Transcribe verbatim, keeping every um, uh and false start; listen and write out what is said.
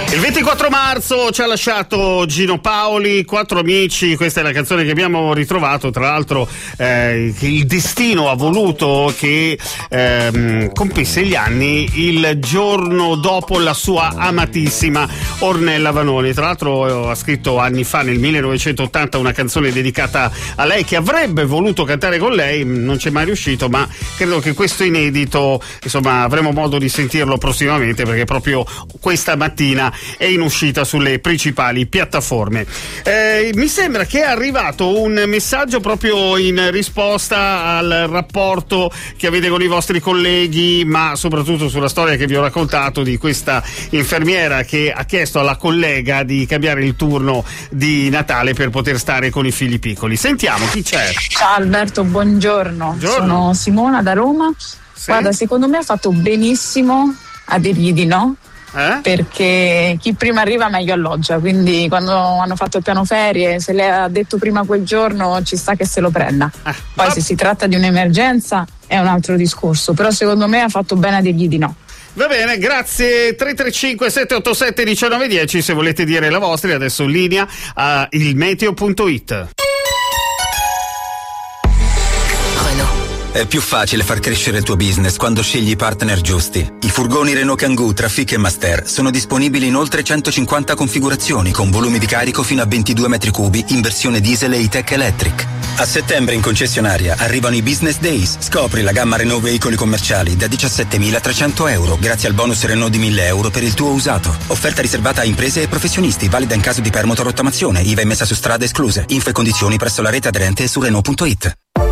Il ventiquattro marzo ci ha lasciato Gino Paoli, Quattro amici, questa è la canzone che abbiamo ritrovato, tra l'altro eh, il destino ha voluto che ehm, compisse gli anni il giorno dopo la sua amatissima Ornella Vanoni. Tra l'altro ha scritto anni fa, nel millenovecentottanta, una canzone dedicata a lei che avrebbe voluto cantare con lei, non c'è mai riuscito, ma credo che questo inedito, insomma, avremo modo di sentirlo prossimamente, perché proprio questa mattina è in uscita sulle principali piattaforme. Eh, mi sembra che è arrivato un messaggio proprio in risposta al rapporto che avete con i vostri colleghi, ma soprattutto sulla storia che vi ho raccontato di questa infermiera che ha chiesto alla collega di cambiare il turno di Natale per poter stare con i figli piccoli. Sentiamo chi c'è. Ciao Alberto, buongiorno. buongiorno. Sono Simona da Roma. Sì? Guarda, secondo me ha fatto benissimo a dirgli di no. Eh? Perché chi prima arriva meglio alloggia, quindi quando hanno fatto il piano ferie, se lei ha detto prima quel giorno, ci sta che se lo prenda. Eh. Poi ah. se si tratta di un'emergenza è un altro discorso, però secondo me ha fatto bene a dirgli di no. Va bene, grazie. Tre tre cinque sette otto sette uno nove uno zero se volete dire la vostra. Adesso in linea a ilmeteo punto it. È più facile far crescere il tuo business quando scegli i partner giusti. I furgoni Renault Kangoo Trafic e Master sono disponibili in oltre centocinquanta configurazioni con volumi di carico fino a ventidue metri cubi in versione diesel e E-Tech Electric. A settembre in concessionaria arrivano i Business Days. Scopri la gamma Renault veicoli commerciali da diciassettemilatrecento euro grazie al bonus Renault di mille euro per il tuo usato. Offerta riservata a imprese e professionisti, valida in caso di permuta o rottamazione, I V A immessa su strade escluse. Info e condizioni presso la rete aderente e su Renault punto it.